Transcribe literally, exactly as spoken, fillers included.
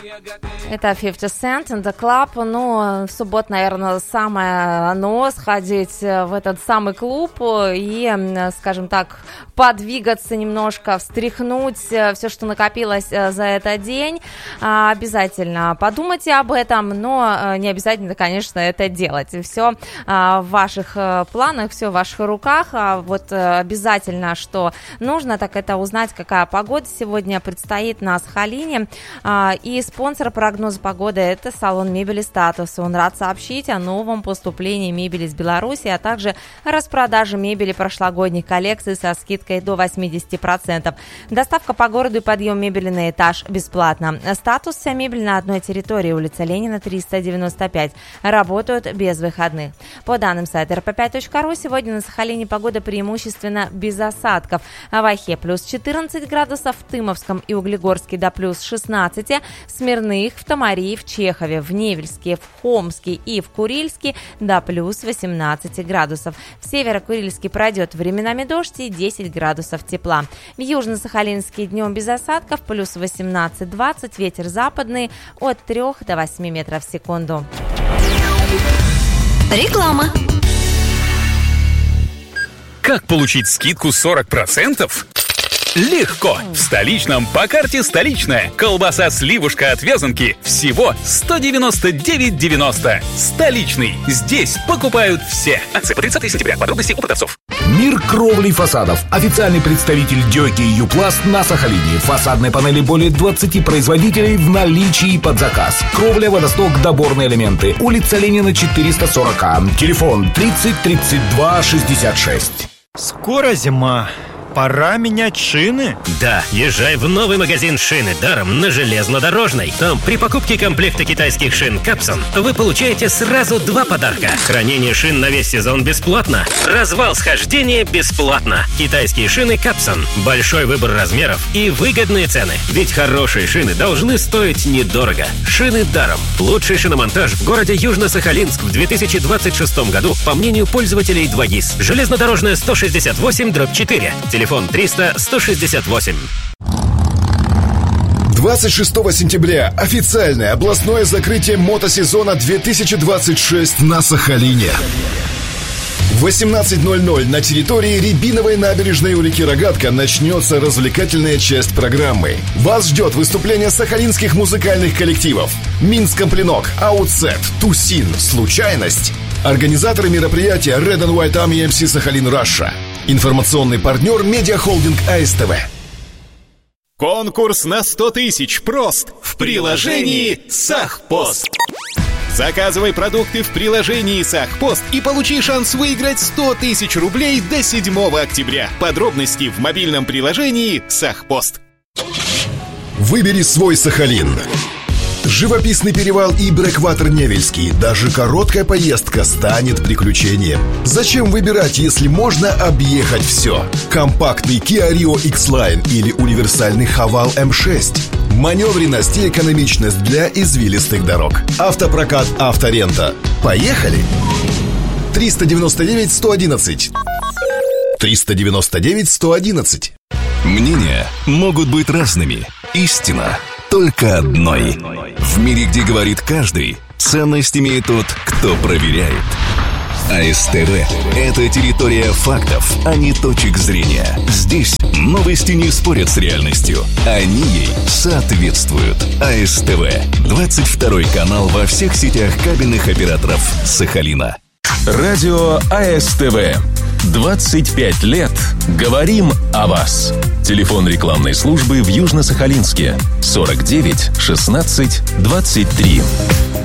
Это фифти Cent in the Club. Ну, в субботу, наверное, самое оно сходить в этот самый клуб и, скажем так, подвигаться немножко, встряхнуть все, что накопилось за этот день. Обязательно подумайте об этом, но не обязательно, конечно, это делать. Все в ваших планах, все в ваших руках. А вот обязательно, что нужно, так это узнать, какая погода сегодня предстоит на Сахалине. И спонсор прогноза погоды — это салон мебели «Статус». Он рад сообщить о новом поступлении мебели из Беларуси, а также распродаже мебели прошлогодних коллекций со скидкой до восемьдесят процентов. Доставка по городу и подъем мебели на этаж бесплатно. «Статус» — вся мебель на одной территории. Улица Ленина, триста девяносто пять. Работают без выходных. По данным сайта эр пэ пять точка ру, сегодня на Сахалине погода преимущественно без осадков. В Ахе плюс четырнадцать градусов, в Тымовском и Углегорске до плюс шестнадцать, в Смирных, в Тамарии, в Чехове, в Невельске, в Хомске и в Курильске до плюс восемнадцать градусов. В Северо-Курильске пройдет временами дождь и десять градусов тепла. В Южно-Сахалинске днем без осадков плюс восемнадцать-двадцать, ветер западный от трёх до восьми метров в секунду. Реклама. Как получить скидку сорок процентов? Легко! В столичном по карте «Столичная». Колбаса сливушка от Вязанки всего сто девяносто девять девяносто. Столичный. Здесь покупают все. Акция по тридцатое сентября. Подробности у продавцов. Мир кровли фасадов. Официальный представитель Дёки и Юпласт на Сахалине. Фасадные панели более двадцати производителей в наличии под заказ. Кровля, водосток, доборные элементы. Улица Ленина, четыреста сорок А. Телефон тридцать тридцать два шестьдесят шесть. Скоро зима. Пора менять шины? Да, езжай в новый магазин «Шины даром» на Железнодорожной. Там при покупке комплекта китайских шин «Капсон» вы получаете сразу два подарка. Хранение шин на весь сезон бесплатно. Развал схождения бесплатно. Китайские шины «Капсон». Большой выбор размеров и выгодные цены. Ведь хорошие шины должны стоить недорого. «Шины даром». Лучший шиномонтаж в городе Южно-Сахалинск в две тысячи двадцать шестом году, по мнению пользователей два ГИС. Железнодорожная сто шестьдесят восемь дробь четыре. Телефон триста сто шестьдесят восемь. двадцать шестого сентября официальное областное закрытие мотосезона две тысячи двадцать шесть на Сахалине. В восемнадцать ноль ноль на территории Рябиновой набережной у реки Рогатка начнется развлекательная часть программы. Вас ждет выступление сахалинских музыкальных коллективов: Минскомпленок, Аутсет, Тусин, Случайность. Организаторы мероприятия Red and White Army эм си Сахалин Раша. Информационный партнер медиахолдинг а эс тэ вэ. Конкурс на сто тысяч прост в приложении «Сахпост». Заказывай продукты в приложении «Сахпост» и получи шанс выиграть сто тысяч рублей до седьмого октября. Подробности в мобильном приложении «Сахпост». Выбери свой Сахалин. Живописный перевал и Брэкватер Невельский. Даже короткая поездка станет приключением. Зачем выбирать, если можно объехать все? Компактный Kia Rio X-Line или универсальный Haval эм шесть. Маневренность и экономичность для извилистых дорог. Автопрокат «Авторента». Поехали! триста девяносто девять сто одиннадцать. триста девяносто девять сто одиннадцать. Мнения могут быть разными. Истина только одной. В мире, где говорит каждый, ценность имеет тот, кто проверяет. а эс тэ вэ – это территория фактов, а не точек зрения. Здесь новости не спорят с реальностью, они ей соответствуют. а эс тэ вэ – двадцать второй канал во всех сетях кабельных операторов Сахалина. Радио а эс тэ вэ. двадцать пять лет говорим о вас. Телефон рекламной службы в Южно-Сахалинске сорок девять шестнадцать двадцать три.